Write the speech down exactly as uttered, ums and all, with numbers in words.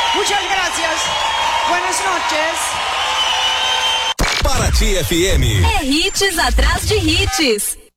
Muchas gracias. Buenas noches. Paraty F M. É hits atrás de hits.